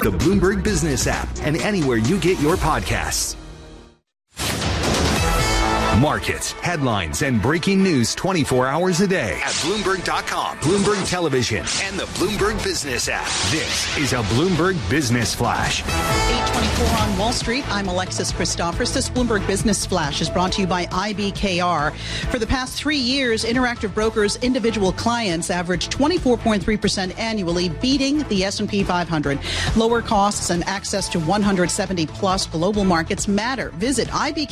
the Bloomberg Business app, and anywhere you get your podcasts. Markets, headlines, and breaking news 24 hours a day at Bloomberg.com, Bloomberg Television, and the Bloomberg Business app. This is a Bloomberg Business Flash. 8:24 on Wall Street. I'm Alexis Christophers. This Bloomberg Business Flash is brought to you by IBKR. For the past 3 years, Interactive Brokers' individual clients averaged 24.3% annually, beating the S&P 500. Lower costs and access to 170-plus global markets matter. Visit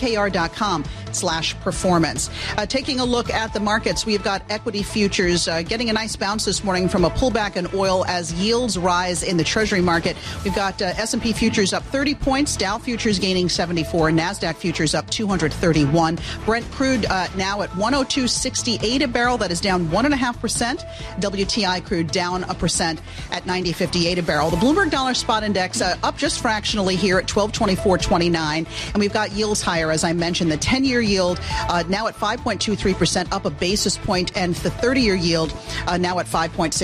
IBKR.com/performance. Taking a look at the markets, we've got equity futures getting a nice bounce this morning from a pullback in oil as yields rise in the Treasury market. We've got S&P futures up 30 points, Dow futures gaining 74, NASDAQ futures up 231. Brent crude now at 102.68 a barrel. That is down 1.5%. WTI crude down 1% at 90.58 a barrel. The Bloomberg Dollar Spot Index up just fractionally here at 1224.29. And we've got yields higher, as I mentioned. The 10-year yield now at 5.23%, up a basis point, and the 30-year yield now at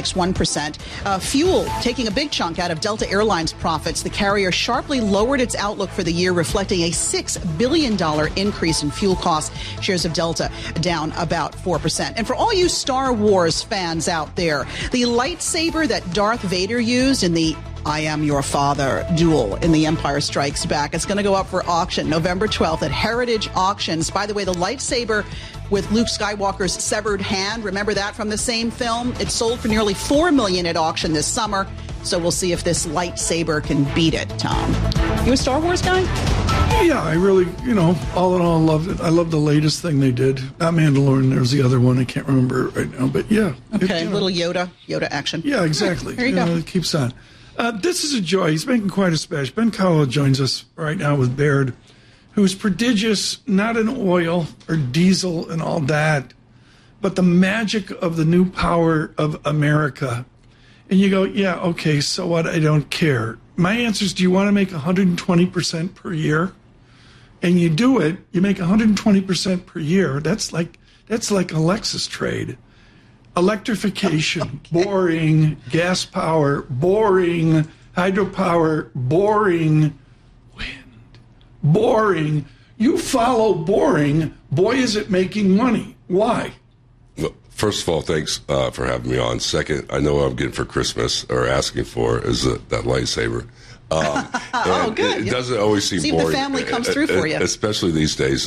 5.61%. Fuel taking a big chunk out of Delta Airlines profits. The carrier sharply lowered its outlook for the year, reflecting a $6 billion increase in fuel costs. Shares of Delta down about 4%. And for all you Star Wars fans out there, the lightsaber that Darth Vader used in the I Am Your Father duel in The Empire Strikes Back, it's going to go up for auction November 12th at Heritage Auctions. By the way, the lightsaber with Luke Skywalker's severed hand, remember that from the same film? It sold for nearly $4 million at auction this summer. So we'll see if this lightsaber can beat it, Tom. You a Star Wars guy? Yeah, I really, all in all, loved it. I love the latest thing they did. Not Mandalorian, there's the other one. I can't remember it right now, but yeah. Okay, little Yoda action. Yeah, exactly. There you go. It keeps on. This is a joy. He's making quite a splash. Ben Cowell joins us right now with Baird, who's prodigious, not in oil or diesel and all that, but the magic of the new power of America. And you go, yeah, okay, so what? I don't care. My answer is, do you want to make 120% per year? And you do it, you make 120% per year. That's like a Lexus trade. Electrification, okay. Boring. Gas power, boring. Hydropower, boring. Wind, boring. You follow boring. Boy, is it making money. Why? Well, first of all, thanks for having me on. Second, I know what I'm getting for Christmas, or asking for, is that lightsaber. Oh, good. It doesn't always seem boring. See if the family comes through for you. Especially these days,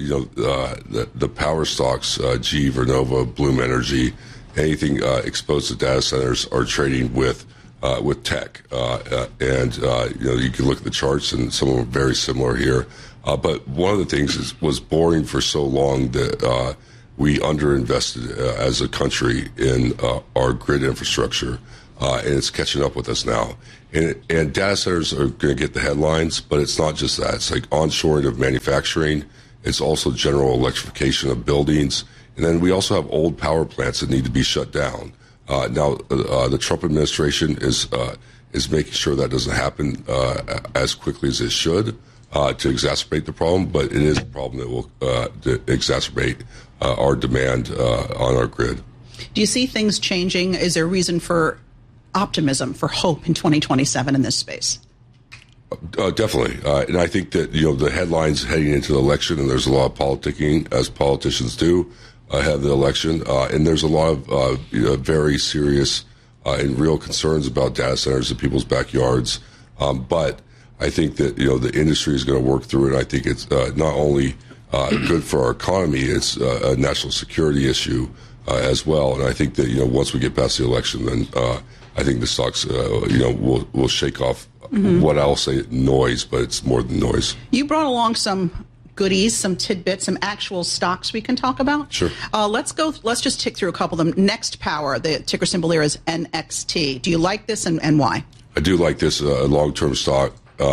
the power stocks, GE, Vernova, Bloom Energy, anything exposed to data centers are trading with tech. And you can look at the charts, and some of them are very similar here. But one of the things was boring for so long that we underinvested as a country in our grid infrastructure, and it's catching up with us now. And data centers are going to get the headlines, but it's not just that. It's like onshoring of manufacturing. It's also general electrification of buildings. And then we also have old power plants that need to be shut down. Now, the Trump administration is making sure that doesn't happen as quickly as it should to exacerbate the problem, but it is a problem that will exacerbate our demand on our grid. Do you see things changing? Is there a reason for optimism, for hope in 2027 in this space? Definitely. And I think that, the headlines heading into the election, and there's a lot of politicking, as politicians do, ahead of the election. And there's a lot of very serious and real concerns about data centers in people's backyards. But I think that, the industry is going to work through it. I think it's not only good for our economy, it's a national security issue as well. And I think that, once we get past the election, then I think the stocks, will shake off what I'll say noise, but it's more than noise. You brought along some goodies, some tidbits, some actual stocks we can talk about. Sure. Let's just tick through a couple of them. Next Power, the ticker symbol here is NXT. Do you like this, and why? I do like this, long-term stock.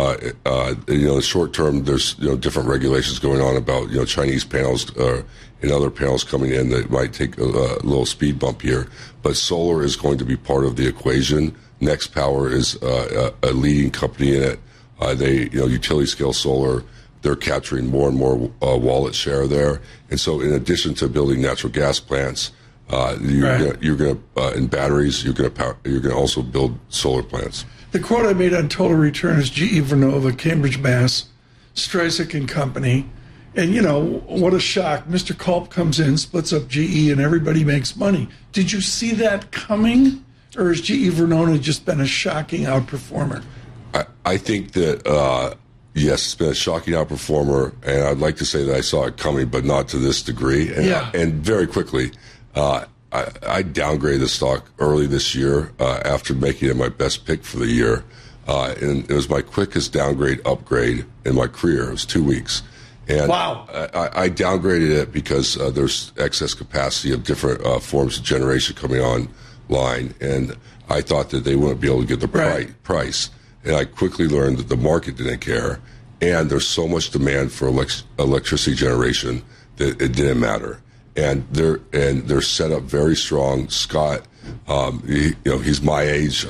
The short term, there's different regulations going on about Chinese panels and other panels coming in that might take a little speed bump here. But solar is going to be part of the equation. Next Power is a leading company in it. They utility scale solar. They're capturing more and more wallet share there. And so, in addition to building natural gas plants, You're going to in batteries. You're going to also build solar plants. The quote I made on total return is GE Vernova, Cambridge, Mass, Streisand and Company. And, what a shock. Mr. Culp comes in, splits up GE, and everybody makes money. Did you see that coming? Or has GE Vernova just been a shocking outperformer? I think that, yes, it's been a shocking outperformer. And I'd like to say that I saw it coming, but not to this degree. And very quickly, I downgraded the stock early this year after making it my best pick for the year. And it was my quickest upgrade in my career. It was 2 weeks. And wow. I downgraded it because there's excess capacity of different forms of generation coming online. And I thought that they wouldn't be able to get the price. And I quickly learned that the market didn't care. And there's so much demand for electricity generation that it didn't matter. And they're set up very strong. Scott, he's my age.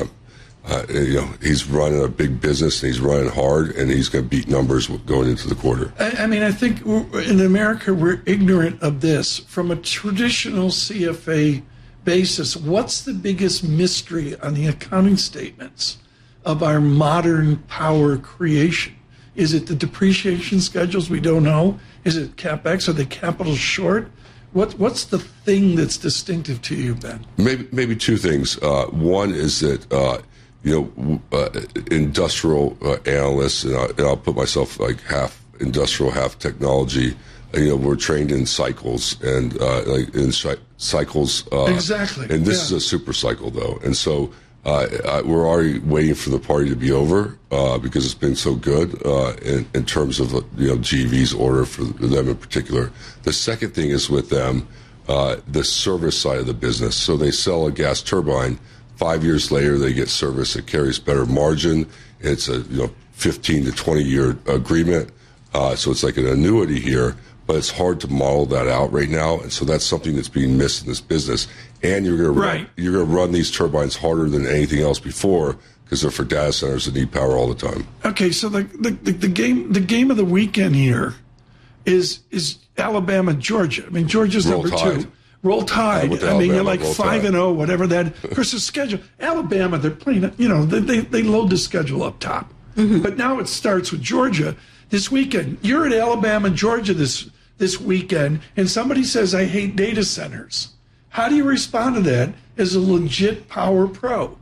He's running a big business and he's running hard, and he's going to beat numbers going into the quarter. I think in America we're ignorant of this. From a traditional CFA basis, what's the biggest mystery on the accounting statements of our modern power creation? Is it the depreciation schedules we don't know? Is it CapEx? Are they capital short? What's the thing that's distinctive to you, Ben? Maybe two things. One is that industrial analysts, and I'll put myself like half industrial, half technology. We're trained in cycles and cycles. Exactly. And this is a super cycle, though, and so. We're already waiting for the party to be over because it's been so good in terms of GV's order for them in particular. The second thing is with them, the service side of the business. So they sell a gas turbine. 5 years later, they get service that carries better margin. It's a 15 to 20 year agreement, so it's like an annuity here. But it's hard to model that out right now, and so that's something that's being missed in this business. And you're going to run these turbines harder than anything else before because they're for data centers that need power all the time. Okay, so the game of the weekend here is Alabama, Georgia. I mean, Georgia's number 2. Roll Tide. You're like 5-0, whatever that. Of course, the schedule. Alabama, they're playing. They load the schedule up top. Mm-hmm. But now it starts with Georgia this weekend. You're at Alabama, Georgia this weekend, and somebody says, I hate data centers. How do you respond to that as a legit power pro?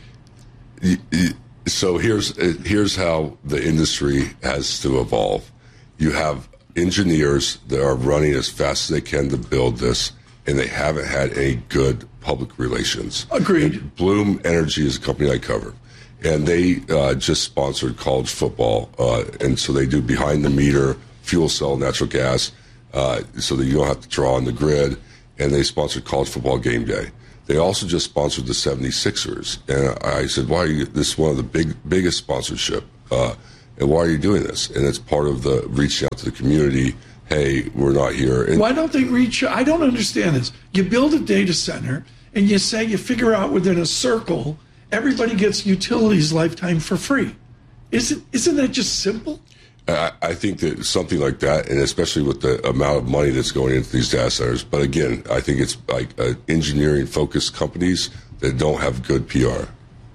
So here's how the industry has to evolve. You have engineers that are running as fast as they can to build this, and they haven't had any good public relations. Agreed. And Bloom Energy is a company I cover. And they just sponsored college football. And so they do behind-the-meter fuel cell natural gas so that you don't have to draw on the grid. And they sponsored college football game day. They also just sponsored the 76ers. And I said, why are you, this is one of the biggest sponsorship. And why are you doing this? And it's part of the reaching out to the community. Hey, we're not here. And why don't they reach? I don't understand this. You build a data center and you say you figure out within a circle, everybody gets utilities lifetime for free. Isn't that just simple? I think that something like that, and especially with the amount of money that's going into these data centers. But again, I think it's like engineering-focused companies that don't have good PR.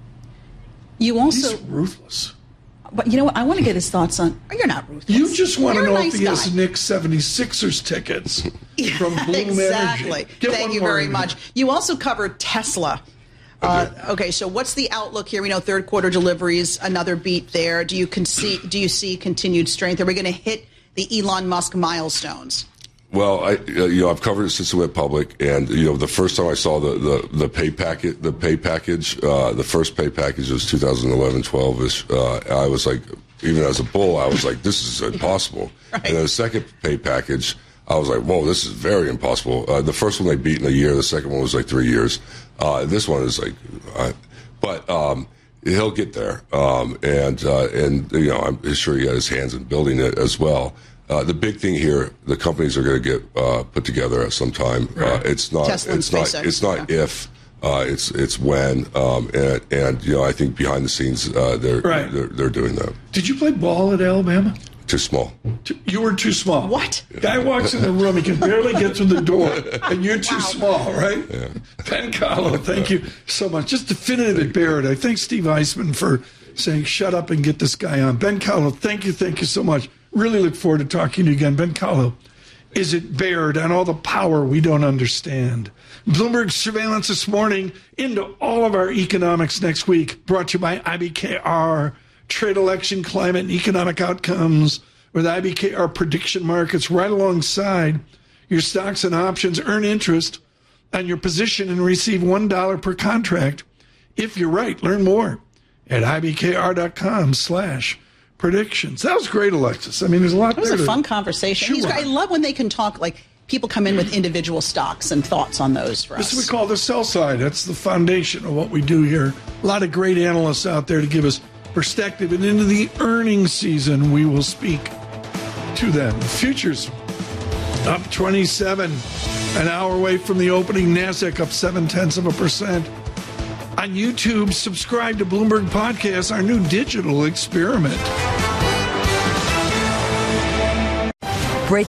You also He's ruthless. But you know what? I want to get his thoughts on. You're not ruthless. You just want to know nice if he guy. has Knicks 76ers tickets from Bloom exactly. Energy. Thank you very much. You also covered Tesla. Okay, so what's the outlook here? We know third quarter deliveries, another beat there. Do you see continued strength? Are we going to hit the Elon Musk milestones? Well, I've covered it since it went public, and the first time I saw the pay package, the first pay package was 2011-12ish. I was like, even as a bull, I was like, this is impossible. Right. And then the second pay package, I was like, whoa, this is very impossible. The first one they beat in a year. The second one was like 3 years. This one is like, but he'll get there. And I'm sure he had his hands in building it as well. The big thing here, the companies are going to get put together at some time. Right. It's not if, it's when. And I think behind the scenes, they're doing that. Did you play ball at Alabama? Too small. You were too small. What? Guy walks in the room, he can barely get through the door, and you're too small, right? Yeah. Ben Carlo, thank you so much. Just definitive at Baird. I thank Steve Eisman for saying, shut up and get this guy on. Ben Carlo, thank you so much. Really look forward to talking to you again. Ben Carlo is at Baird on all the power we don't understand. Bloomberg Surveillance this morning into all of our economics next week, brought to you by IBKR, trade, election, climate, and economic outcomes with IBKR prediction markets right alongside your stocks and options. Earn interest on your position and receive $1 per contract. If you're right, learn more at ibkr.com/predictions. That was great, Alexis. I mean, there's a lot there. It was a fun conversation. Sure. I love when they can talk, like, people come in with individual stocks and thoughts on those for us. This is what we call the sell side. That's the foundation of what we do here. A lot of great analysts out there to give us perspective. And into the earnings season, we will speak to them. Futures up 27, an hour away from the opening. NASDAQ up 0.7%. On YouTube, subscribe to Bloomberg Podcast, our new digital experiment.